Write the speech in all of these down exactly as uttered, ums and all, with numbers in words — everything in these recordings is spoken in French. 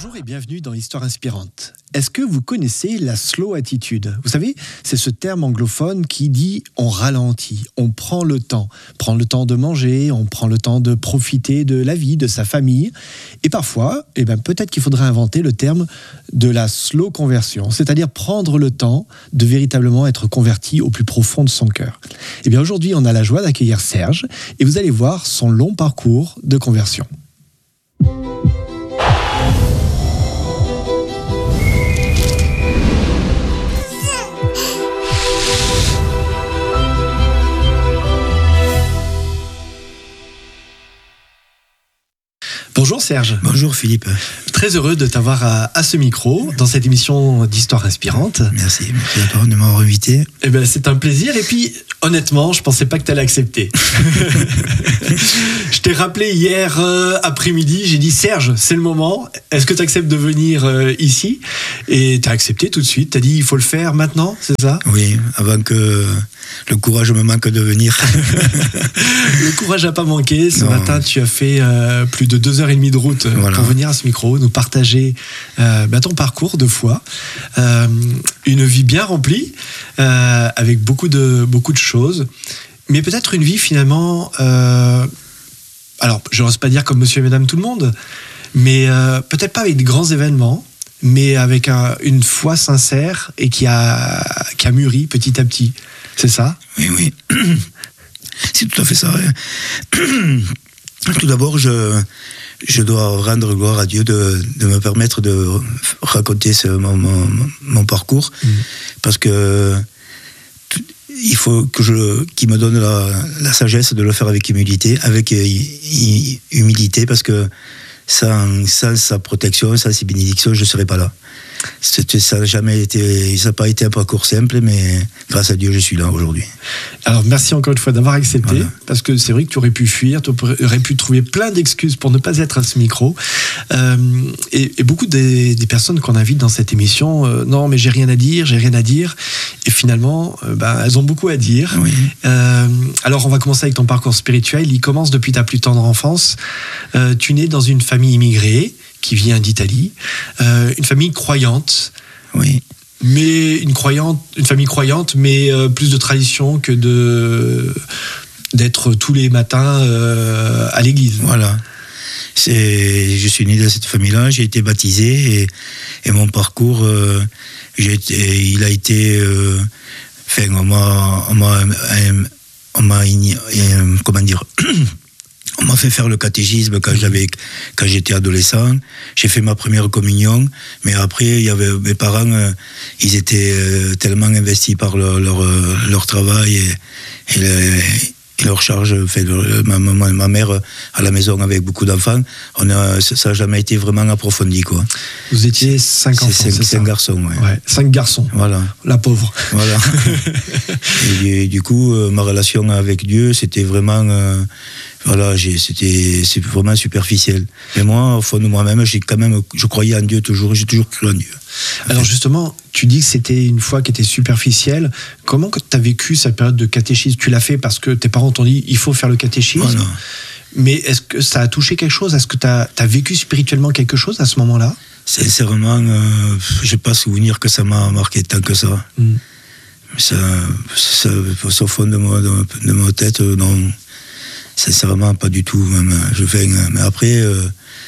Bonjour et bienvenue dans Histoire inspirante. Est-ce que vous connaissez la slow attitude ? Vous savez, c'est ce terme anglophone qui dit on ralentit, on prend le temps. Prend le temps de manger, on prend le temps de profiter de la vie, de sa famille. Et parfois, eh ben, peut-être qu'il faudrait inventer le terme de la slow conversion, c'est-à-dire prendre le temps de véritablement être converti au plus profond de son cœur. Eh bien aujourd'hui, on a la joie d'accueillir Serge et vous allez voir son long parcours de conversion. Bonjour Serge. Bonjour Philippe. Très heureux de t'avoir à, à ce micro dans cette émission d'Histoire inspirante. Merci, merci à toi de m'avoir invité. Eh ben, c'est un plaisir et puis honnêtement, je pensais pas que tu allais accepter. Je t'ai rappelé hier euh, après-midi, j'ai dit Serge, c'est le moment, est-ce que tu acceptes de venir euh, ici ? Et tu as accepté tout de suite, tu as dit il faut le faire maintenant, c'est ça ? Oui, avant que le courage me manque de venir. Le courage n'a pas manqué, ce non. matin tu as fait euh, plus de deux heures et demie de route euh, voilà. pour venir à ce micro, nous partager euh, bah, ton parcours de foi, euh, une vie bien remplie, euh, avec beaucoup de, beaucoup de choses, mais peut-être une vie finalement, euh, alors je n'ose pas dire comme monsieur et madame tout le monde, mais euh, peut-être pas avec des grands événements, mais avec un, une foi sincère et qui a, qui a mûri petit à petit. C'est ça ? Oui, oui. C'est tout à fait ça. Tout d'abord, je, je dois rendre gloire à Dieu de, de me permettre de raconter ce, mon, mon, mon parcours, mmh. parce que il faut que je, qu'il me donne la, la sagesse de le faire avec humilité, avec humilité, parce que sans, sans sa protection, sans ses bénédictions, je ne serais pas là. C'était, ça n'a jamais été, ça n'a pas été un parcours simple, mais grâce à Dieu, je suis là aujourd'hui. Alors, merci encore une fois d'avoir accepté, voilà. Parce que c'est vrai que tu aurais pu fuir, tu aurais pu trouver plein d'excuses pour ne pas être à ce micro. Euh, et, et beaucoup des, des personnes qu'on invite dans cette émission, euh, non, mais j'ai rien à dire, j'ai rien à dire. Et finalement, euh, bah, elles ont beaucoup à dire. Oui. Euh, alors, on va commencer avec ton parcours spirituel. Il commence depuis ta plus tendre enfance. Euh, tu nais dans une famille immigrée qui vient d'Italie, euh, une famille croyante, oui, mais une croyante, une famille croyante, mais euh, plus de tradition que de d'être tous les matins euh, à l'église. Voilà. C'est, je suis né dans cette famille-là, j'ai été baptisé et, et mon parcours, euh, j'ai été, il a été, euh, enfin, on m'a, on m'a, on m'a, comment dire. On m'a fait faire le catéchisme quand j'avais, quand j'étais adolescent. J'ai fait ma première communion, mais après, il y avait mes parents, euh, ils étaient euh, tellement investis par leur leur, leur travail et, et, le, et leur charge. Fait, le, ma, ma, ma mère à la maison avec beaucoup d'enfants, on a, ça n'a jamais été vraiment approfondi, quoi. Vous étiez cinq enfants, c'est, c'est, c'est cinq garçons, ouais. ouais. Cinq garçons. Voilà. La pauvre. Voilà. et, et du coup, euh, ma relation avec Dieu, c'était vraiment. Euh, Voilà, j'ai, c'était, c'est vraiment superficiel. Mais moi, au fond de moi-même, j'ai quand même, je croyais en Dieu toujours, j'ai toujours cru en Dieu. Alors justement, tu dis que c'était une foi qui était superficielle. Comment tu as vécu cette période de catéchisme ? Tu l'as fait parce que tes parents t'ont dit il faut faire le catéchisme. Voilà. Mais est-ce que ça a touché quelque chose ? Est-ce que tu as vécu spirituellement quelque chose à ce moment-là ? Sincèrement, euh, je n'ai pas souvenir que ça m'a marqué tant que ça. Mm. Ça, ça, ça, au fond de ma, de, de ma tête, non. Sincèrement, pas du tout. Même, je fais, mais après, euh,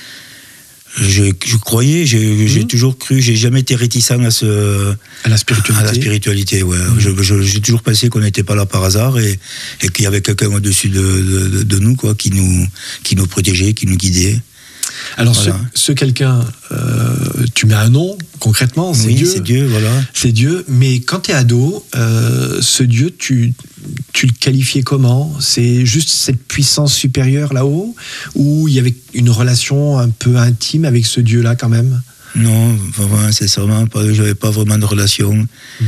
je, je croyais, j'ai, j'ai mmh. toujours cru, j'ai jamais été réticent à, ce, à la spiritualité. À la spiritualité, ouais. Mmh. Je, je, j'ai toujours pensé qu'on n'était pas là par hasard et, et qu'il y avait quelqu'un au-dessus de, de, de nous, quoi, qui nous, qui nous protégeait, qui nous guidait. Alors, voilà. ce, ce quelqu'un, euh, tu mets un nom, concrètement, c'est oui, Dieu. c'est Dieu, voilà. C'est Dieu, mais quand tu es ado, euh, ce Dieu, tu, tu le qualifiais comment ? C'est juste cette puissance supérieure là-haut ? Ou il y avait une relation un peu intime avec ce Dieu-là quand même ? Non, vraiment, sincèrement, je n'avais pas vraiment de relation. Mmh.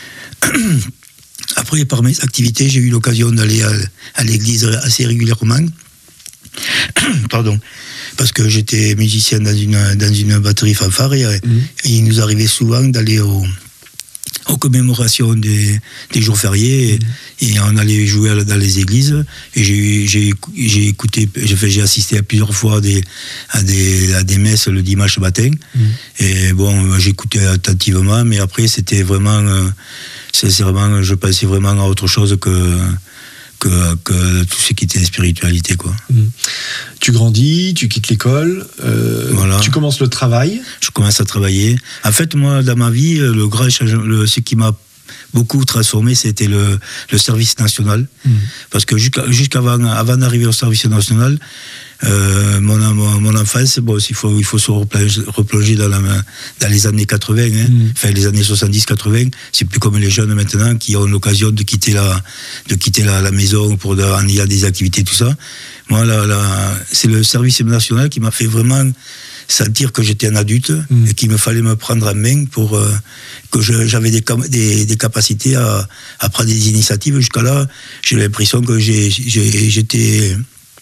Après, par mes activités, j'ai eu l'occasion d'aller à, à l'église assez régulièrement. Pardon. Parce que j'étais musicien dans une, dans une batterie fanfare et, mmh. et il nous arrivait souvent d'aller au, aux commémorations des, des jours fériés, mmh. et, et on allait jouer dans les églises, et j'ai, j'ai, j'ai écouté, j'ai, fait, j'ai assisté à plusieurs fois à des, à des, à des messes le dimanche matin, mmh. et bon, j'écoutais attentivement, mais après c'était vraiment, euh, c'est, c'est vraiment, je pensais vraiment à autre chose que Que, que tout ce qui était spiritualité, quoi. Mmh. Tu grandis, tu quittes l'école, euh, voilà. Tu commences le travail. Je commence à travailler. En fait, moi, dans ma vie, le grand le, ce qui m'a beaucoup transformé, c'était le, le service national. Mmh. Parce que jusqu'à, jusqu'avant avant d'arriver au service national, euh, mon, mon, mon enfance, bon, il faut, il faut se replonger, replonger dans, la, dans les années quatre-vingts, hein, mmh. enfin les années soixante-dix quatre-vingts. C'est plus comme les jeunes maintenant qui ont l'occasion de quitter la, de quitter la, la maison pour de, en ayant des activités, tout ça. Moi, là, là, c'est le service national qui m'a fait vraiment sentir que j'étais un adulte, mmh. et qu'il me fallait me prendre en main pour euh, que je, j'avais des, des, des capacités à, à prendre des initiatives. Jusqu'à là, j'ai l'impression que j'ai, j'ai, j'étais...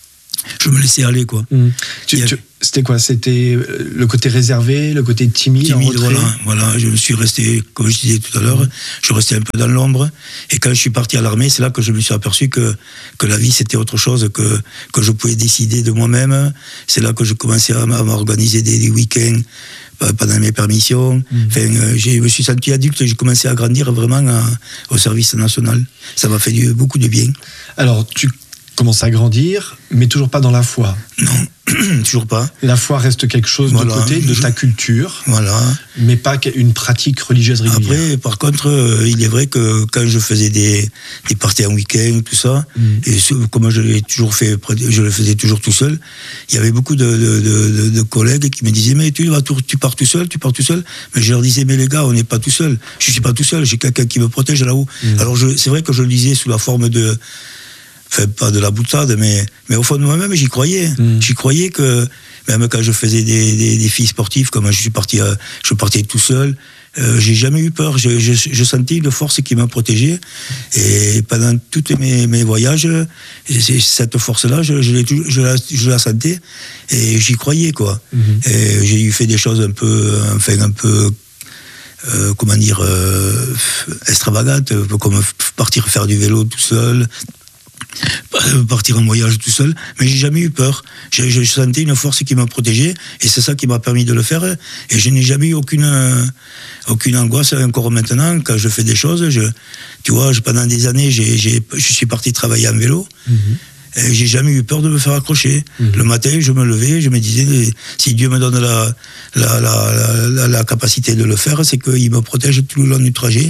Je me laissais aller, quoi. Mmh. Tu, tu, c'était quoi? C'était le côté réservé, le côté timide, timide voilà, voilà. Je me suis resté, comme je disais tout à l'heure, mmh. je restais un peu dans l'ombre. Et quand je suis parti à l'armée, c'est là que je me suis aperçu que, que la vie, c'était autre chose, que, que je pouvais décider de moi-même. C'est là que je commençais à m'organiser des, des week-ends pendant mes permissions. Mmh. Enfin, euh, je me suis senti adulte et j'ai commencé à grandir vraiment à, au service national. Ça m'a fait du, beaucoup de bien. Alors, tu commences à grandir, mais toujours pas dans la foi. Non, toujours pas. La foi reste quelque chose voilà, de côté de je... ta culture, voilà. mais pas une pratique religieuse régulière. Après, par contre, euh, il est vrai que quand je faisais des, des parties en week-end, tout ça, mm. et ce, comme je l'ai toujours fait, je le faisais toujours tout seul, il y avait beaucoup de, de, de, de collègues qui me disaient, mais tu, vas, tu pars tout seul, tu pars tout seul. Mais je leur disais, mais les gars, on n'est pas tout seul. Je suis pas tout seul, j'ai quelqu'un qui me protège là-haut. Mm. Alors je, c'est vrai que je le disais sous la forme de... Enfin, pas de la boutade, mais, mais au fond de moi-même, j'y croyais. Mmh. J'y croyais que, même quand je faisais des, des, des filles sportives, comme je suis parti, euh, je partais tout seul, euh, j'ai jamais eu peur. Je, je, je sentais une force qui m'a protégé. Et pendant tous mes, mes voyages, cette force-là, je, je, je, la, je la sentais et j'y croyais, quoi. Mmh. Et j'ai eu fait des choses un peu, enfin, un peu, euh, comment dire, euh, extravagantes, comme partir faire du vélo tout seul, partir en voyage tout seul, mais j'ai jamais eu peur. Je, je sentais une force qui m'a protégé, et c'est ça qui m'a permis de le faire. Et je n'ai jamais eu aucune euh, aucune angoisse. Encore maintenant, quand je fais des choses, je, tu vois, je, pendant des années, j'ai, j'ai, je suis parti travailler en vélo. Mm-hmm. Et j'ai jamais eu peur de me faire accrocher. Mm-hmm. Le matin, je me levais, je me disais, si Dieu me donne la la, la, la, la, la capacité de le faire, c'est qu'il me protège tout le long du trajet.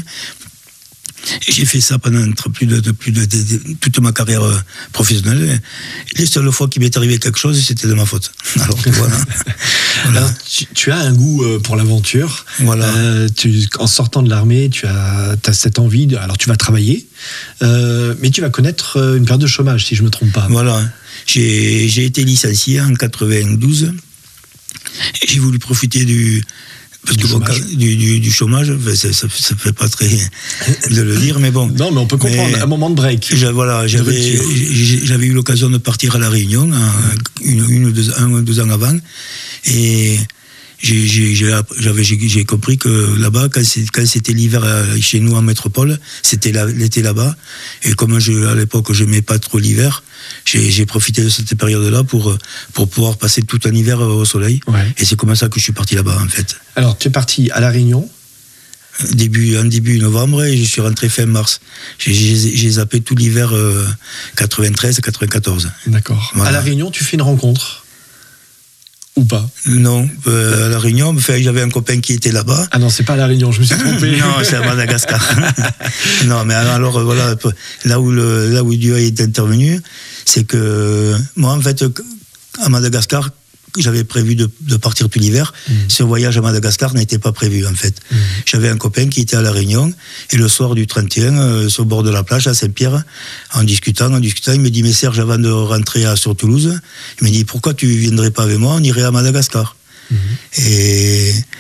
Et j'ai fait ça pendant plus de, de, plus de, de, de toute ma carrière euh, professionnelle. Et les seules fois qu'il m'est arrivé quelque chose, c'était de ma faute. Alors voilà. voilà. Alors, tu, tu as un goût euh, pour l'aventure. Voilà. Euh, tu, en sortant de l'armée, tu as, as cette envie. De, alors tu vas travailler, euh, mais tu vas connaître une période de chômage, si je me trompe pas. Voilà. J'ai, j'ai été licencié en quatre-vingt-douze. Et j'ai voulu profiter du Parce du, que chômage. Bon, du, du, du chômage, ça, ça, ça fait pas très de le dire, mais bon. Non, mais on peut comprendre, mais un moment de break. J'ai, voilà, j'avais, j'avais eu l'occasion de partir à La Réunion, une, une ou deux, un ou deux ans avant, et j'ai, j'ai, j'avais, j'ai, j'ai compris que là-bas, quand, c'est, quand c'était l'hiver chez nous en métropole, c'était la, l'été là-bas, et comme je, à l'époque, je n'aimais pas trop l'hiver, J'ai, j'ai profité de cette période-là pour, pour pouvoir passer tout un hiver au soleil. Ouais. Et c'est comme ça que je suis parti là-bas, en fait. Alors, tu es parti à La Réunion début, En début novembre, et je suis rentré fin mars. J'ai, j'ai, j'ai zappé tout l'hiver euh, quatre-vingt-treize quatre-vingt-quatorze. D'accord. Voilà. À La Réunion, tu fais une rencontre ou pas? Non, euh, à La Réunion, enfin, j'avais un copain qui était là-bas. Ah non, c'est pas à La Réunion, je me suis trompé. Non, c'est à Madagascar. Non, mais alors, voilà, là où, le, là où Dieu est intervenu, c'est que moi, en fait, à Madagascar, j'avais prévu de, de partir tout l'hiver. Mmh. Ce voyage à Madagascar n'était pas prévu, en fait. Mmh. J'avais un copain qui était à La Réunion, et le soir du trente et un, euh, sur le bord de la plage, à Saint-Pierre, en discutant, en discutant, il me dit, mais Serge, avant de rentrer à, sur Toulouse, il me dit, pourquoi tu viendrais pas avec moi, on irait à Madagascar. Mmh. Et,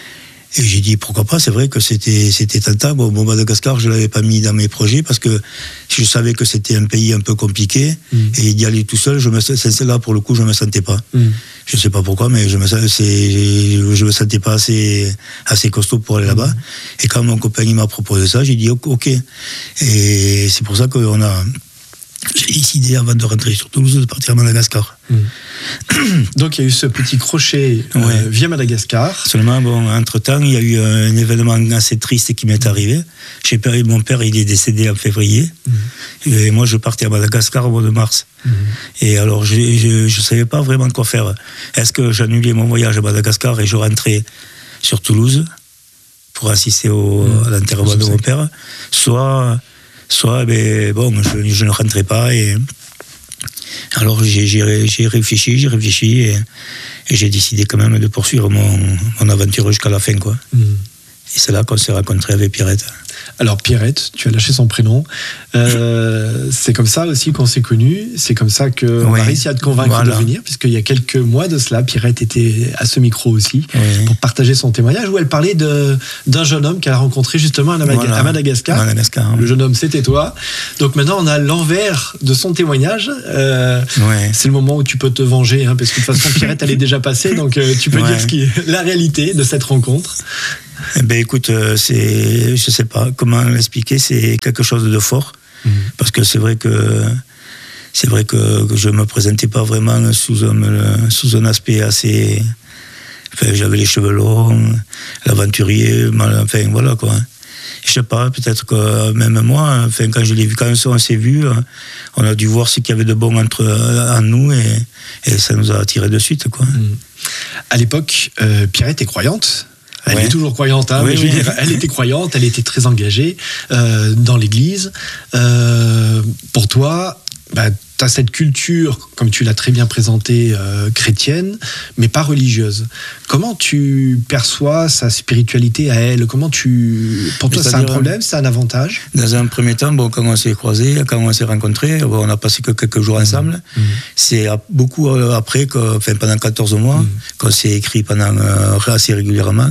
Et j'ai dit pourquoi pas, c'est vrai que c'était c'était tentant. Bon, bon, Madagascar, je l'avais pas mis dans mes projets parce que je savais que c'était un pays un peu compliqué mm. et d'y aller tout seul, je me c'est là pour le coup, je me sentais pas. Mm. Je sais pas pourquoi, mais je me c'est je me sentais pas assez assez costaud pour aller mm. là-bas. Et quand mon copain il m'a proposé ça, j'ai dit ok. Et c'est pour ça qu'on a j'ai décidé avant de rentrer sur Toulouse de partir à Madagascar. Mmh. Donc il y a eu ce petit crochet euh, ouais. via Madagascar. Seulement, bon, entre-temps, il y a eu un événement assez triste qui m'est arrivé. J'ai perdu, mon père, il est décédé en février. Mmh. Et moi, je partais à Madagascar au mois de mars. Mmh. Et alors, je ne savais pas vraiment quoi faire. Est-ce que j'annulais mon voyage à Madagascar et je rentrais sur Toulouse pour assister au, mmh. à l'enterrement de mon père, soit... Soit, ben, bon, je, je ne rentrais pas. Et alors, j'ai, j'ai, j'ai réfléchi, j'ai réfléchi et, et j'ai décidé quand même de poursuivre mon, mon aventure jusqu'à la fin, quoi. Mm. Et c'est là qu'on s'est rencontrés avec Pierrette. Alors Pierrette, tu as lâché son prénom. Euh, c'est comme ça aussi qu'on s'est connus. C'est comme ça qu'on oui. a réussi à te convaincre voilà. de venir, puisqu'il y a quelques mois de cela, Pierrette était à ce micro aussi oui. pour partager son témoignage où elle parlait de, d'un jeune homme qu'elle a rencontré justement à, Madagascar. Voilà. à Madagascar. Madagascar. Le jeune homme, c'était toi. Donc maintenant, on a l'envers de son témoignage. Euh, oui. C'est le moment où tu peux te venger, hein, parce que de toute façon, Pierrette, elle est déjà passée, donc euh, tu peux oui. dire ce qui est la réalité de cette rencontre. Eh ben écoute, c'est, je sais pas comment l'expliquer, c'est quelque chose de fort, mmh. parce que c'est vrai que c'est vrai que, que je me présentais pas vraiment sous un sous un aspect assez, enfin j'avais les cheveux longs, l'aventurier, enfin voilà quoi. Je sais pas, peut-être que même moi, enfin quand je l'ai vu, quand on s'est vu, on a dû voir ce qu'il y avait de bon entre en nous et, et ça nous a attiré de suite quoi. Mmh. À l'époque, euh, Pierrette est croyante. Elle ouais. est toujours croyante, hein, oui, mais je veux oui. dire, elle était croyante, elle était très engagée euh, dans l'Église. Euh, pour toi, bah, tu as cette culture, comme tu l'as très bien présentée, euh, chrétienne, mais pas religieuse. Comment tu perçois sa spiritualité à elle ? Comment tu... Pour toi, c'est un problème, c'est un avantage ? Dans un premier temps, bon, quand on s'est croisés, quand on s'est rencontrés, bon, on a passé que quelques jours ensemble. Mmh. C'est beaucoup après, que, enfin, pendant quatorze mois, mmh. qu'on s'est écrit pendant, euh, assez régulièrement.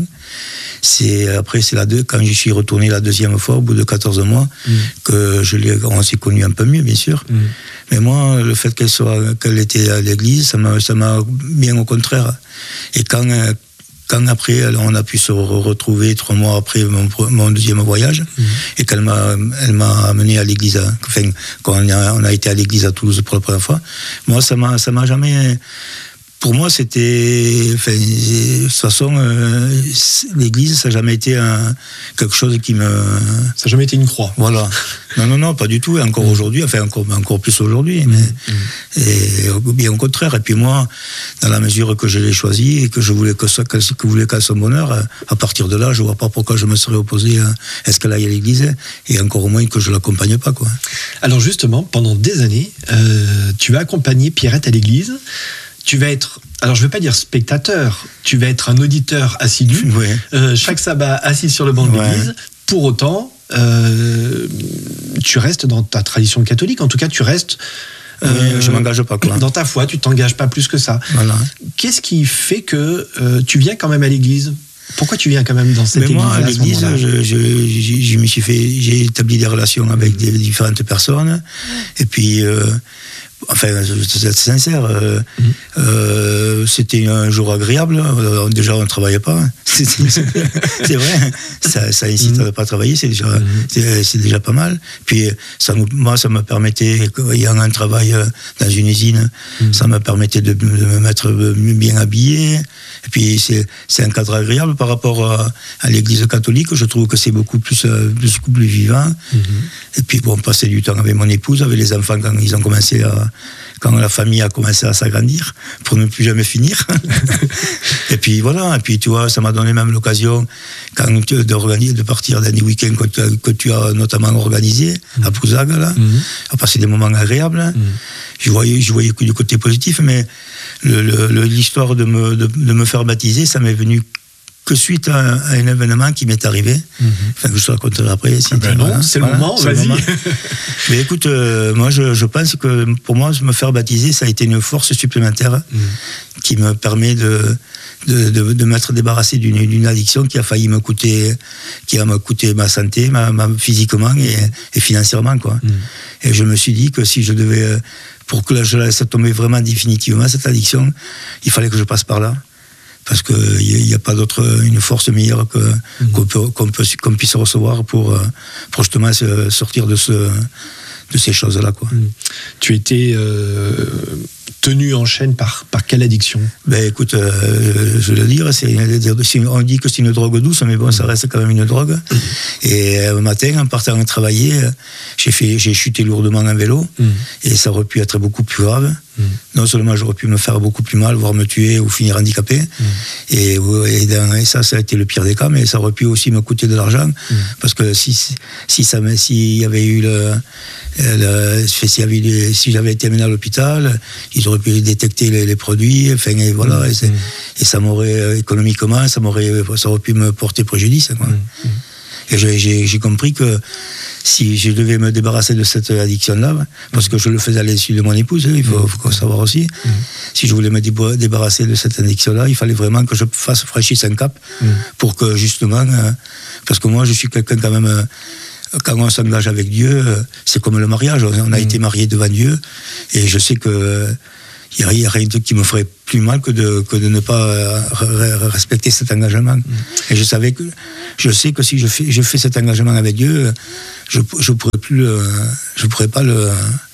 C'est, après, c'est la deux, quand je suis retourné la deuxième fois, au bout de quatorze mois, mmh. que je l'ai, on s'est connus un peu mieux, bien sûr. Mmh. Mais moi, le fait qu'elle soit, qu'elle était à l'église, ça m'a, ça m'a bien au contraire. Et quand, quand après, on a pu se retrouver trois mois après mon, mon deuxième voyage, mmh. et qu'elle m'a, elle m'a amené à l'église, enfin, quand on a, on a été à l'église à Toulouse pour la première fois, moi, ça m'a, ça m'a jamais... Pour moi, c'était... Enfin, de toute façon, euh, l'église, ça n'a jamais été un, quelque chose qui me... Ça n'a jamais été une croix. Voilà. Non, non, non, pas du tout. Et encore mmh. aujourd'hui, enfin, encore, encore plus aujourd'hui. Mmh. Mais, mmh. Et bien au contraire. Et puis moi, dans la mesure que je l'ai choisi et que je voulais que ça, que, que voulais qu'elle soit bonheur, à partir de là, je ne vois pas pourquoi je me serais opposé à est-ce qu'elle aille à l'église, et encore au moins que je ne l'accompagne pas, quoi. Alors justement, pendant des années, euh, tu as accompagné Pierrette à l'église. Tu vas être, alors je ne vais pas dire spectateur, tu vas être un auditeur assidu, ouais. euh, chaque sabbat assis sur le banc de l'église. Ouais. Pour autant, euh, tu restes dans ta tradition catholique, en tout cas tu restes... Euh, oui, je ne m'engage pas, quoi. Dans ta foi, tu ne t'engages pas plus que ça. Voilà. Qu'est-ce qui fait que euh, tu viens quand même à l'église ? Pourquoi tu viens quand même dans cette Mais église moi, à l'église, à je, je, je, je me suis fait, j'ai établi des relations avec mmh. des différentes personnes, et puis... Euh, Enfin, je vais être sincère, euh, mmh. euh, c'était un jour agréable. Déjà, on ne travaillait pas. C'est, c'est vrai, ça, ça incite mmh. à ne pas travailler, c'est déjà, mmh. c'est, c'est déjà pas mal. Puis, ça nous, moi, ça me permettait, ayant un travail dans une usine, mmh. ça me permettait de, de me mettre bien habillé. Et puis, c'est, c'est un cadre agréable par rapport à, à l'église catholique. Je trouve que c'est beaucoup plus, beaucoup plus vivant. Mmh. Et puis, bon, passer du temps avec mon épouse, avec les enfants quand ils ont commencé à. Quand la famille a commencé à s'agrandir, pour ne plus jamais finir. Et puis voilà, et puis tu vois, ça m'a donné même l'occasion quand tu, de, de partir dans des week-ends que tu as, que tu as notamment organisé mmh. à Pouzaga, là, mmh. à passer des moments agréables. Mmh. Je voyais, je voyais que du côté positif, mais le, le, l'histoire de me, de, de me faire baptiser, ça m'est venu que suite à un, à un événement qui m'est arrivé, mm-hmm. enfin que je te raconterai après. Si ah ben non, c'est voilà, le moment, c'est vas-y. Le moment. Mais écoute, euh, moi je, je pense que pour moi, me faire baptiser, ça a été une force supplémentaire mm. qui me permet de, de, de, de m'être débarrassé d'une, d'une addiction qui a failli me coûter, qui a me coûté ma santé, ma, ma, physiquement et, et financièrement, quoi. Mm. Et je me suis dit que si je devais, pour que je la laisse tomber vraiment définitivement, cette addiction, il fallait que je passe par là. Parce qu'il n'y a, a pas d'autre, une force meilleure que, mmh. qu'on, peut, qu'on, peut, qu'on puisse recevoir pour, pour justement se sortir de, ce, de ces choses-là, quoi. Mmh. Tu étais euh, tenu en chaîne par, par quelle addiction ? Ben écoute, euh, je veux le dire, c'est, c'est, on dit que c'est une drogue douce, mais bon, mmh. ça reste quand même une drogue. Mmh. Et un matin, en partant travailler, j'ai, fait, j'ai chuté lourdement en vélo, mmh. et ça aurait pu être beaucoup plus grave. Mmh. Non seulement j'aurais pu me faire beaucoup plus mal, voire me tuer ou finir handicapé, mmh. et, et, dans, et ça, ça a été le pire des cas, mais ça aurait pu aussi me coûter de l'argent, mmh. parce que si, si ça, s'il y avait eu le, le si, avait eu, si j'avais été amené à l'hôpital, ils auraient pu détecter les, les produits, enfin, et voilà, mmh. et, c'est, et ça m'aurait, économiquement, ça m'aurait, ça aurait pu me porter préjudice, quoi. Mmh. Et j'ai, j'ai, j'ai compris que si je devais me débarrasser de cette addiction-là, parce que je le faisais à l'insu de mon épouse, il faut, faut savoir aussi, mmh. si je voulais me débarrasser de cette addiction-là, il fallait vraiment que je fasse franchisse un cap mmh. pour que justement, euh, parce que moi je suis quelqu'un quand même, euh, quand on s'engage avec Dieu, euh, c'est comme le mariage, on a mmh. été mariés devant Dieu, et je sais que euh, il n'y a rien qui me ferait plus mal que de, que de ne pas respecter cet engagement. Mmh. Et je savais que, je sais que si je fais, je fais cet engagement avec Dieu, je ne pourrais plus le, je pourrais pas le,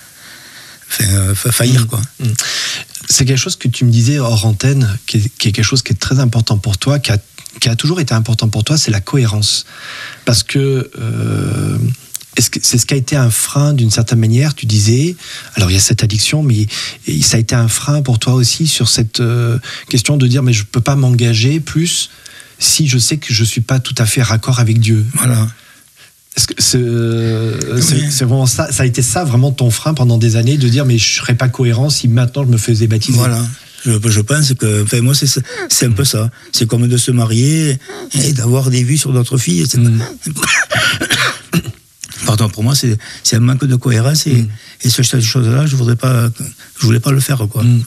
enfin, faillir, quoi. Mmh. C'est quelque chose que tu me disais hors antenne, qui est, qui est quelque chose qui est très important pour toi, qui a, qui a toujours été important pour toi, c'est la cohérence. Parce que, euh, est-ce que c'est ce qui a été un frein d'une certaine manière, tu disais, alors il y a cette addiction, mais ça a été un frein pour toi aussi sur cette euh, question de dire mais je ne peux pas m'engager plus si je sais que je ne suis pas tout à fait raccord avec Dieu. Voilà. Est-ce que c'est, euh, oui. c'est, c'est vraiment ça, ça a été ça vraiment ton frein pendant des années, de dire mais je ne serais pas cohérent si maintenant je me faisais baptiser. Voilà. Je, je pense que, enfin, moi, c'est, c'est un peu ça. C'est comme de se marier et d'avoir des vues sur d'autres filles, et cetera. Mm. Pardon, pour moi, c'est, c'est un manque de cohérence et, mm. et ce, cette chose-là, je voudrais pas, je voulais pas le faire, quoi. Mm.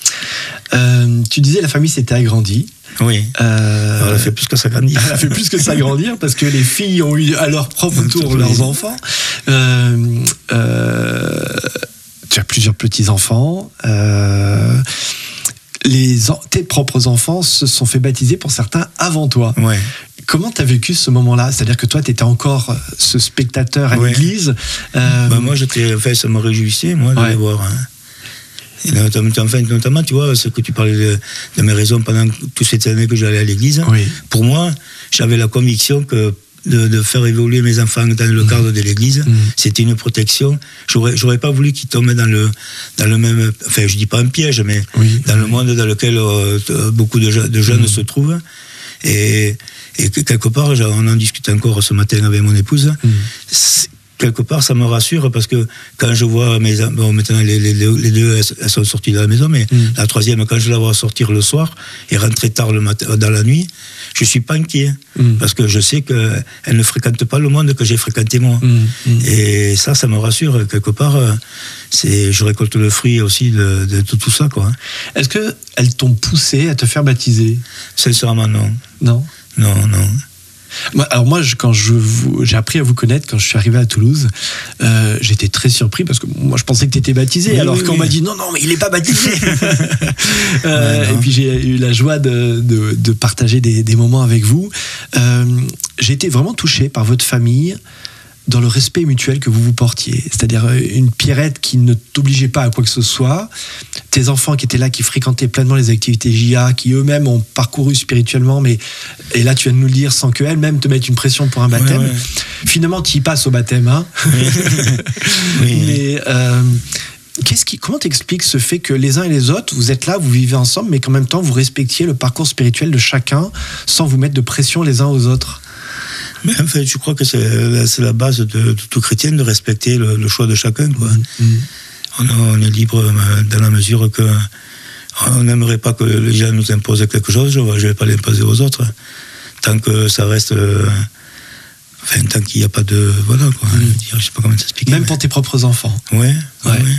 Euh, tu disais la famille s'était agrandie. Oui. Euh, elle a fait plus que s'agrandir. Elle a fait plus que s'agrandir parce que les filles ont eu à leur propre tour leurs enfants. Euh, euh, tu as plusieurs petits enfants. Euh, les tes propres enfants se sont fait baptiser pour certains avant toi. Ouais. Comment tu as vécu ce moment-là ? C'est-à-dire que toi, tu étais encore ce spectateur à ouais. l'église. Euh... Bah moi, j'étais, enfin, ça me réjouissait, moi, de ouais. les voir. Hein. Et notamment, notamment, tu vois, ce que tu parlais de, de mes raisons pendant toutes ces années que j'allais à l'église. Oui. Pour moi, j'avais la conviction que de, de faire évoluer mes enfants dans le mmh. cadre de l'église, mmh. c'était une protection. J'aurais, j'aurais pas voulu qu'ils tombent dans le, dans le même, enfin, je dis pas un piège, mais oui. dans oui. le monde dans lequel euh, beaucoup de, de jeunes mmh. se trouvent. Et, et quelque part, on en discute encore ce matin avec mon épouse. Mmh. Quelque part, ça me rassure parce que quand je vois mes bon, maintenant les, les, les deux elles sont sorties de la maison, mais mmh. la troisième, quand je la vois sortir le soir et rentrer tard le matin dans la nuit, je suis pas inquiet mmh. parce que je sais qu'elle ne fréquente pas le monde que j'ai fréquenté moi. Mmh. Mmh. Et ça, ça me rassure quelque part. C'est, je récolte le fruit aussi de, de, de tout ça, quoi. Est-ce que elles t'ont poussé à te faire baptiser ? Sincèrement, non. Non. Non, non. Alors moi, quand je vous, j'ai appris à vous connaître, quand je suis arrivé à Toulouse, euh, j'étais très surpris parce que moi je pensais que tu étais baptisé, oui, alors oui, qu'on oui. m'a dit non, non, mais il n'est pas baptisé. euh, ouais, et puis j'ai eu la joie de, de, de partager des, des moments avec vous. Euh, j'ai été vraiment touché par votre famille, dans le respect mutuel que vous vous portiez. C'est-à-dire une Pierrette qui ne t'obligeait pas à quoi que ce soit, tes enfants qui étaient là, qui fréquentaient pleinement les activités J A, qui eux-mêmes ont parcouru spirituellement, mais, et là tu viens de nous le dire, sans qu'elles-mêmes te mettent une pression pour un baptême. Ouais, ouais. Finalement, tu y passes au baptême. Hein. Oui. Oui. Mais euh, qu'est-ce qui, comment t'expliques ce fait que les uns et les autres, vous êtes là, vous vivez ensemble, mais qu'en même temps, vous respectiez le parcours spirituel de chacun, sans vous mettre de pression les uns aux autres ? Mais en fait, je crois que c'est, c'est la base de, de tout chrétien de respecter le, le choix de chacun, quoi. Mmh. On, on est libre dans la mesure que on n'aimerait pas que les gens nous imposent quelque chose. Je ne vais pas l'imposer aux autres. tant que ça reste... Euh, enfin, tant qu'il n'y a pas de... Voilà, quoi. Mmh. Je ne sais pas comment t'expliquer. Même mais... pour tes propres enfants. Ouais, ouais. ouais.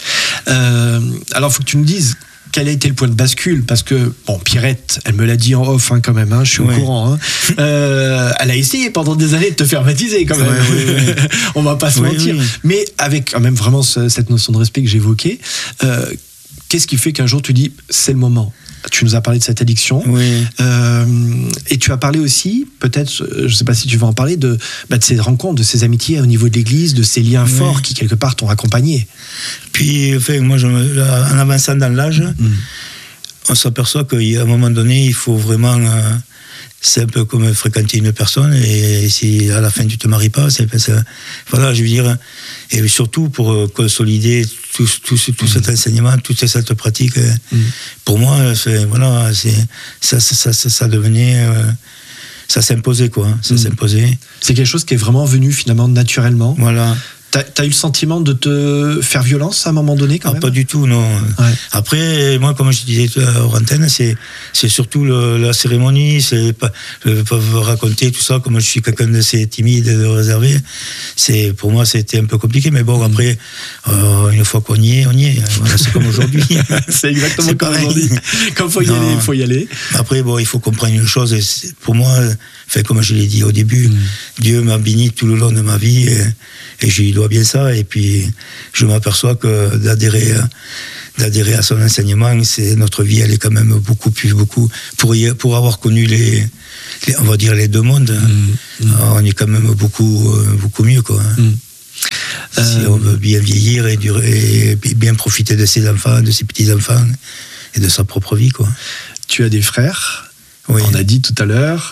Euh, alors, il faut que tu nous dises quel a été le point de bascule, parce que, bon, Pierrette, elle me l'a dit en off, hein, quand même, hein, je suis ouais. au courant. Hein. Euh, elle a essayé pendant des années de te faire baptiser, quand même. Ouais, ouais, ouais. On va pas se ouais, mentir. Ouais. Mais avec quand même vraiment ce, cette notion de respect que j'évoquais, euh, qu'est-ce qui fait qu'un jour tu dis, c'est le moment? Tu nous as parlé de cette addiction. Oui. Euh, et tu as parlé aussi, peut-être, je ne sais pas si tu veux en parler, de, bah, de ces rencontres, de ces amitiés au niveau de l'Église, de ces liens oui. forts qui, quelque part, t'ont accompagné. Puis, enfin, moi, je me, en avançant dans l'âge, mmh. on s'aperçoit qu'à un moment donné, il faut vraiment... Euh, c'est un peu comme fréquenter une personne, et si à la fin tu te maries pas, c'est, c'est voilà, je veux dire, et surtout pour consolider tout, tout, tout mmh. cet enseignement, toute cette pratique. Mmh. Pour moi, c'est, voilà, c'est, ça, ça, ça, ça devenait, euh, ça s'imposait quoi, ça mmh. s'imposait. C'est quelque chose qui est vraiment venu finalement naturellement. Voilà. T'as, t'as eu le sentiment de te faire violence à un moment donné quand ah, même? Pas du tout, non. Ouais. Après, moi, comme je disais hors antenne, c'est, c'est surtout le, la cérémonie, c'est pas, je ne peux pas raconter tout ça, comme je suis quelqu'un d'assez timide et de réservé. C'est, pour moi, c'était un peu compliqué, mais bon, après, euh, une fois qu'on y est, on y est. Voilà, c'est comme aujourd'hui. C'est exactement c'est comme pareil. Aujourd'hui. Quand il faut y non. aller, il faut y aller. Après, bon, il faut comprendre une chose, et pour moi, enfin, comme je l'ai dit au début, mm. Dieu m'a béni tout le long de ma vie, et, et je lui dois bien ça, et puis je m'aperçois que d'adhérer, d'adhérer à son enseignement, c'est, notre vie, elle est quand même beaucoup plus, beaucoup, pour, y, pour avoir connu les, les, on va dire les deux mondes, mmh, mmh. on est quand même beaucoup, beaucoup mieux, quoi. Mmh. Si euh, on veut bien vieillir et, durer, et bien profiter de ses enfants, de ses petits-enfants, et de sa propre vie, quoi. Tu as des frères? Oui. On a dit tout à l'heure,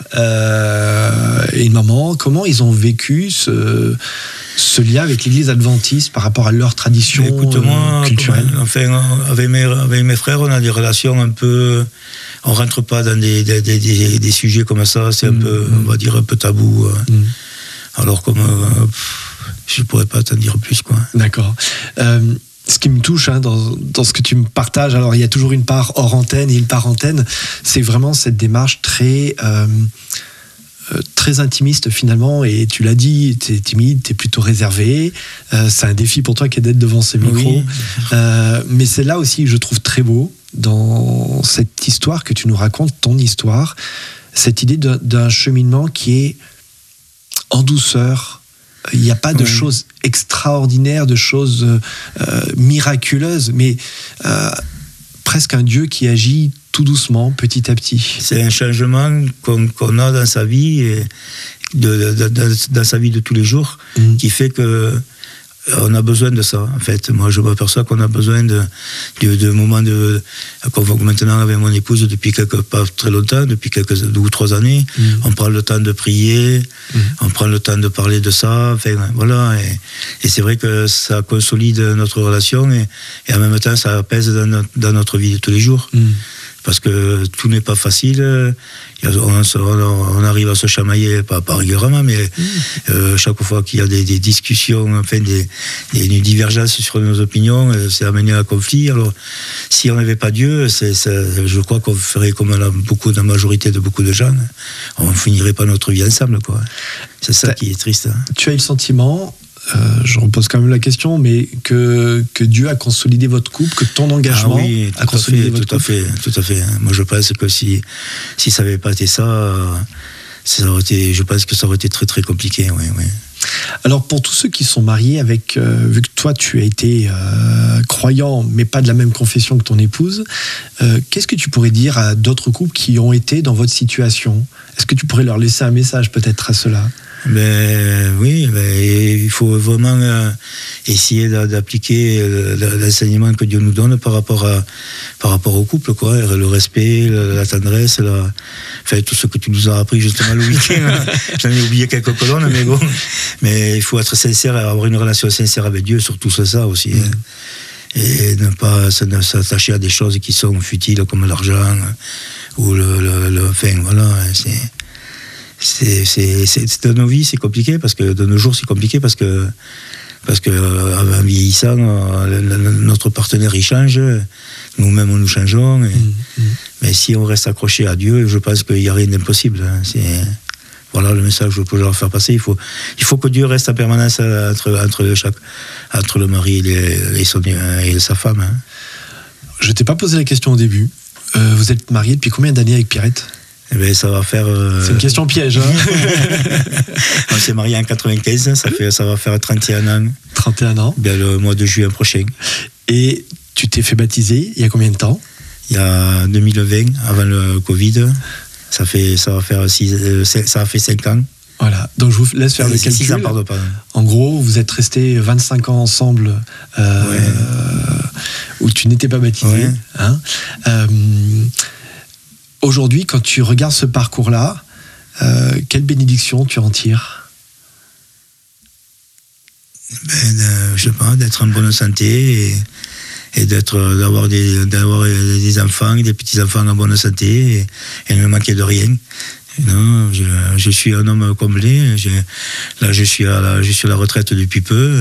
euh, et une maman, comment ils ont vécu ce, ce lien avec l'église adventiste par rapport à leur tradition Écoute-moi, euh, culturelle? Comme, enfin, avec mes, avec mes frères, on a des relations un peu... On ne rentre pas dans des, des, des, des, des sujets comme ça, c'est un mmh, peu, mmh. on va dire, un peu tabou. Mmh. Alors, comme... Euh, je ne pourrais pas t'en dire plus, quoi. D'accord. Euh, Ce qui me touche hein, dans, dans ce que tu me partages, alors il y a toujours une part hors antenne et une part antenne, c'est vraiment cette démarche très, euh, euh, très intimiste finalement, et tu l'as dit, tu es timide, tu es plutôt réservé, euh, c'est un défi pour toi qui est d'être devant ces micros, oui. euh, mais c'est là aussi que je trouve très beau, dans cette histoire que tu nous racontes, ton histoire, cette idée d'un, d'un cheminement qui est en douceur. Il n'y a pas de oui. choses extraordinaires, de choses euh, miraculeuses, mais euh, presque un Dieu qui agit tout doucement, petit à petit. C'est un changement qu'on, qu'on a dans sa vie, et de, de, de, dans sa vie de tous les jours, mmh. qui fait que on a besoin de ça, en fait. Moi, je m'aperçois qu'on a besoin de, de, de moments de... Qu'on voit maintenant avec mon épouse depuis quelques, pas très longtemps, depuis quelques deux ou trois années. Mmh. On prend le temps de prier, mmh. on prend le temps de parler de ça, enfin, voilà. Et, et c'est vrai que ça consolide notre relation, et, et en même temps, ça apaise dans notre, dans notre vie de tous les jours. Mmh. Parce que tout n'est pas facile. On, on arrive à se chamailler, pas, pas régulièrement, mais mmh. euh, chaque fois qu'il y a des, des discussions, enfin des, des, des divergences sur nos opinions, c'est amené à un conflit. Alors, si on n'avait pas Dieu, c'est, c'est, je crois qu'on ferait comme la, beaucoup, la majorité de beaucoup de gens. On ne finirait pas notre vie ensemble, quoi. C'est ça T'as, qui est triste. Hein. Tu as eu le sentiment... Euh, je repose quand même la question, mais que, que Dieu a consolidé votre couple, que ton engagement ah oui, a consolidé fait, votre tout couple. À fait, tout à fait. Moi, je pense que si, si ça n'avait pas été ça, ça aurait été, je pense que ça aurait été très très compliqué. Oui, oui. Alors, pour tous ceux qui sont mariés avec, euh, vu que toi tu as été euh, croyant, mais pas de la même confession que ton épouse, euh, qu'est-ce que tu pourrais dire à d'autres couples qui ont été dans votre situation? Est-ce que tu pourrais leur laisser un message peut-être à cela? Ben oui, ben, il faut vraiment euh, essayer d'appliquer l'enseignement que Dieu nous donne par rapport à par rapport au couple, quoi, le respect, la tendresse, la, enfin tout ce que tu nous as appris justement le week-end. J'en ai oublié quelques colonnes, mais bon, mais il faut être sincère, avoir une relation sincère avec Dieu, surtout c'est ça aussi. Mmh. Hein. Et ne pas s'attacher à des choses qui sont futiles comme l'argent ou le, le, le enfin voilà, c'est C'est, c'est, c'est, c'est, de nos vies, c'est compliqué, parce que de nos jours, c'est compliqué, parce que Parce que euh, en vieillissant, euh, le, le, notre partenaire il change, nous-mêmes nous changeons. Et, mmh, mmh. Mais si on reste accroché à Dieu, je pense qu'il n'y a rien d'impossible. Hein. C'est, voilà le message que je peux leur faire passer. Il faut, il faut que Dieu reste en permanence entre, entre, chaque, entre le mari et, les, et, son, et sa femme. Hein. Je ne t'ai pas posé la question au début. Euh, vous êtes marié depuis combien d'années avec Pierrette ? Eh bien, ça va faire. Euh... C'est une question piège. Hein. On s'est marié en quatre-vingt-quinze, ça, fait, ça va faire trente et un ans. trente et un ans. Bien, le mois de juin prochain. Et tu t'es fait baptiser il y a combien de temps ? Il y a deux mille vingt, avant le Covid. Ça, fait, ça, va faire six, ça a fait cinq ans. Voilà, donc je vous laisse faire le calcul. six ans, pardon, pardon. En gros, vous êtes restés vingt-cinq ans ensemble euh, ouais. où tu n'étais pas baptisé. Ouais. Hein euh, aujourd'hui, quand tu regardes ce parcours-là, euh, quelle bénédiction tu en tires ? Ben, euh, je sais pas, d'être en bonne santé et, et d'être, d'avoir, des, d'avoir des enfants, des petits-enfants en bonne santé et, et ne manquer de rien. Non, je, je suis un homme comblé. Je, là, je suis, à la, je suis à la retraite depuis peu.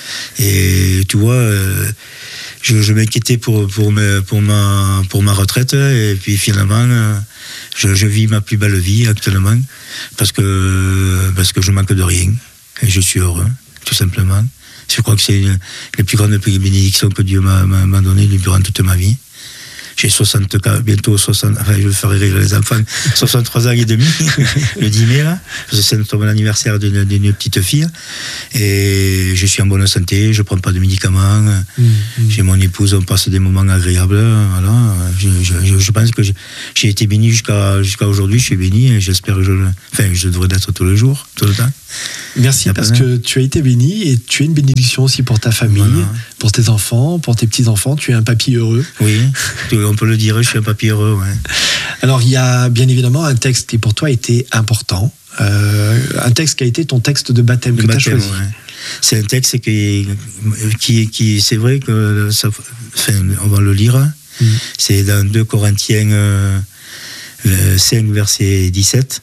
Et tu vois, je, je m'inquiétais pour, pour, me, pour, ma, pour ma retraite. Et puis finalement, je, je vis ma plus belle vie actuellement. Parce que, parce que je manque de rien. Et je suis heureux, tout simplement. Je crois que c'est une, les plus grandes bénédictions que Dieu m'a, m'a, m'a données durant toute ma vie. J'ai soixante, bientôt soixante, enfin je ferai rire les enfants, soixante-trois ans et demi, le dix mai là, parce que c'est mon anniversaire d'une, d'une petite fille, et je suis en bonne santé, je ne prends pas de médicaments, mmh, mmh. J'ai mon épouse, on passe des moments agréables, voilà, je, je, je pense que j'ai, j'ai été béni jusqu'à, jusqu'à aujourd'hui, je suis béni, et j'espère que je, enfin, je devrais l'être tous les jours, tout le temps. Merci parce que tu as été béni et tu es une bénédiction aussi pour ta famille, voilà. Pour tes enfants, pour tes petits-enfants. Tu es un papy heureux. Oui, on peut le dire, je suis un papy heureux. Ouais. Alors, il y a bien évidemment un texte qui pour toi a été important. Euh, un texte qui a été ton texte de baptême de que tu as choisi. Ouais. C'est un texte qui, qui, qui c'est vrai que ça, enfin, on va le lire. Mm. C'est dans deux Corinthiens euh, cinq, verset dix-sept.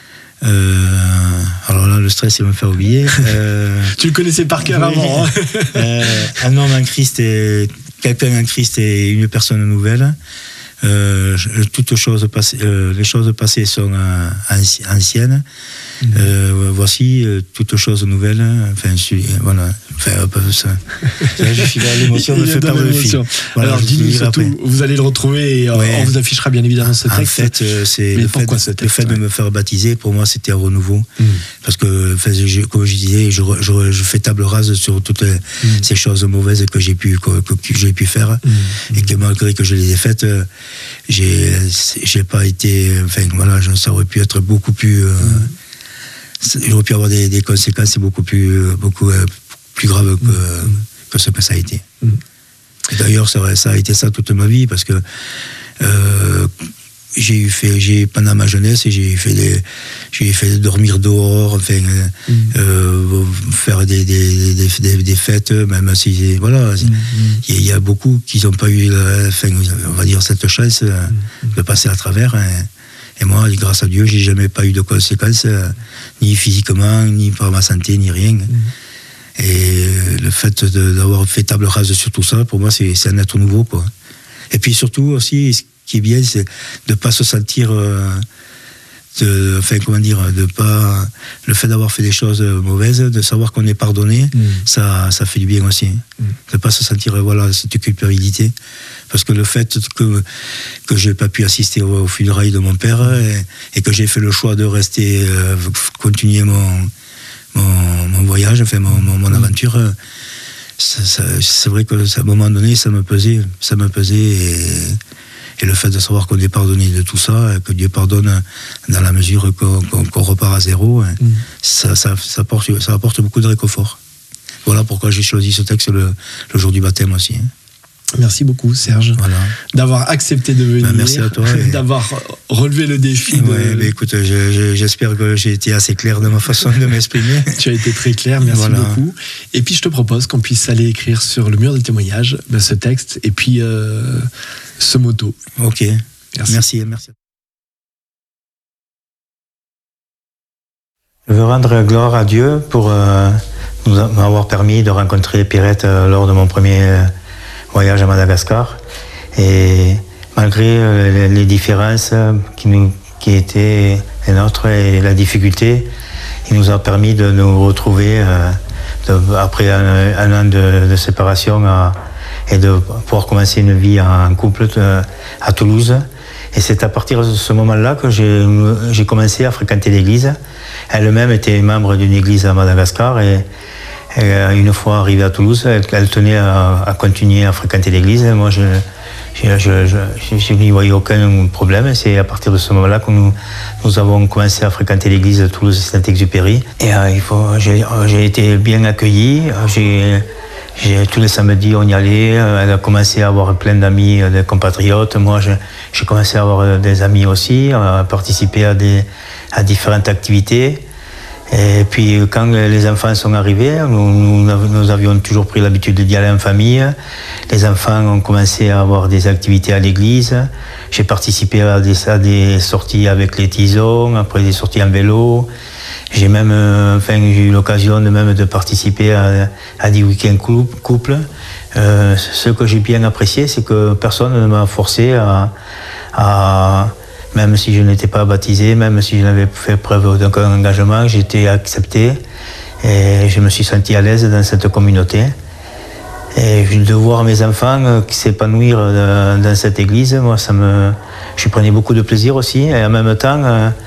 Euh, alors là, le stress, il va me faire oublier. Euh, tu le connaissais par cœur oui. avant. Hein. euh, un homme en Christ est quelqu'un en Christ est une personne nouvelle. Euh, toutes choses passées, euh, les choses passées sont euh, anciennes. Mmh. Euh, voici euh, toutes choses nouvelles. Enfin, je, voilà. Enfin, ça, là, je suis dans l'émotion, me fait perdre le fil. Voilà, alors, dis-nous surtout, après. Vous allez le retrouver et ouais. on vous affichera bien évidemment ce texte. En fait, euh, c'est Mais le pourquoi fait, ce texte, le fait ouais. de me faire baptiser, pour moi, c'était un renouveau. Mmh. Parce que, enfin, je, comme je disais, je, je, je fais table rase sur toutes les, mmh. ces choses mauvaises que j'ai pu, que, que j'ai pu faire mmh. et que malgré que je les ai faites, j'ai, j'ai pas été, enfin voilà, ça aurait pu être beaucoup plus, euh, mmh. j'aurais pu avoir des, des conséquences beaucoup plus, beaucoup euh, plus graves que, mmh. que ce que ça a été. Mmh. Et d'ailleurs, ça, ça a été ça toute ma vie parce que euh, j'ai eu fait, j'ai pendant ma jeunesse, j'ai fait des, j'ai fait dormir dehors, enfin, mmh. euh, faire des, des, des, des, des fêtes, même si voilà, il mmh. y, y a beaucoup qui n'ont pas eu, enfin, on va dire cette chance mmh. de passer à travers. Hein. Et moi, grâce à Dieu, j'ai jamais pas eu de conséquences, ni physiquement, ni par ma santé, ni rien. Mmh. Et le fait de, d'avoir fait table rase sur tout ça, pour moi, c'est, c'est un être nouveau, quoi. Et puis surtout aussi, ce qui est bien, c'est de pas se sentir, euh, de, enfin comment dire, de pas, le fait d'avoir fait des choses mauvaises, de savoir qu'on est pardonné, mmh. ça, ça fait du bien aussi. Mmh. De pas se sentir, voilà, cette culpabilité, parce que le fait que que j'ai pas pu assister au, au funérailles de mon père et, et que j'ai fait le choix de rester, euh, continuer mon mon, mon voyage, enfin mon, mon, mon aventure. Mmh. Ça, ça, c'est vrai qu'à un moment donné, ça me pesait, ça me pesait, et, et le fait de savoir qu'on est pardonné de tout ça, que Dieu pardonne dans la mesure qu'on, qu'on, qu'on repart à zéro, mmh. ça, ça, ça, apporte, ça apporte beaucoup de réconfort. Voilà pourquoi j'ai choisi ce texte le, le jour du baptême aussi. Merci beaucoup, Serge, voilà. d'avoir accepté de venir, ben, merci à toi, et... d'avoir relevé le défi. Ouais, de... ben, écoute, je, je, j'espère que j'ai été assez clair de ma façon de m'exprimer. Tu as été très clair, merci voilà. beaucoup. Et puis je te propose qu'on puisse aller écrire sur le mur de témoignage ben, ce texte et puis euh, ce motto. Ok, merci. Merci, merci. Je veux rendre gloire à Dieu pour, euh, nous m'avoir permis de rencontrer Pierrette lors de mon premier voyage à Madagascar. Et malgré les différences qui, nous, qui étaient les nôtres et la difficulté, il nous a permis de nous retrouver de, après un, un an de, de séparation à, et de pouvoir commencer une vie en couple de, à Toulouse. Et c'est à partir de ce moment-là que j'ai, j'ai commencé à fréquenter l'église. Elle-même était membre d'une église à Madagascar et, et une fois arrivée à Toulouse, elle, elle tenait à, à continuer à fréquenter l'église. Moi, je, je, je, je, je n'y voyais aucun problème. C'est à partir de ce moment-là que nous, nous avons commencé à fréquenter l'église de Toulouse-Saint-Exupéry. Et euh, il faut, j'ai, j'ai été bien accueilli. J'ai, J'ai, tous les samedis, on y allait. Elle a commencé à avoir plein d'amis, de compatriotes. Moi, je, j'ai commencé à avoir des amis aussi, à participer à, des, à différentes activités. Et puis, quand les enfants sont arrivés, nous, nous, nous avions toujours pris l'habitude d'y aller en famille. Les enfants ont commencé à avoir des activités à l'église. J'ai participé à des, à des sorties avec les tisons, après des sorties en vélo. J'ai même, euh, enfin, j'ai eu l'occasion de même de participer à, à des week-ends couples. Euh, ce que j'ai bien apprécié, c'est que personne ne m'a forcé à, à, même si je n'étais pas baptisé, même si je n'avais fait preuve d'aucun engagement, j'étais accepté et je me suis senti à l'aise dans cette communauté. Et de voir mes enfants s'épanouir dans cette église, moi, ça me, je prenais beaucoup de plaisir aussi, et en même temps,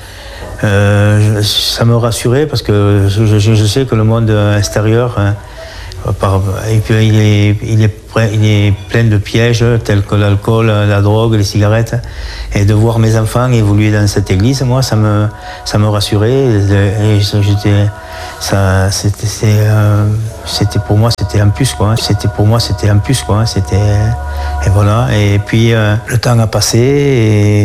Euh, ça me rassurait parce que je, je, je sais que le monde extérieur, hein, par, il, est, il, est, il est plein de pièges tels que l'alcool, la drogue, les cigarettes. Et de voir mes enfants évoluer dans cette église, moi, ça me, ça me rassurait. Et, et j'étais, ça, c'était, c'est, euh, c'était pour moi, c'était un plus, quoi. C'était pour moi, c'était un plus, quoi. C'était, et voilà. Et puis euh, le temps a passé. Et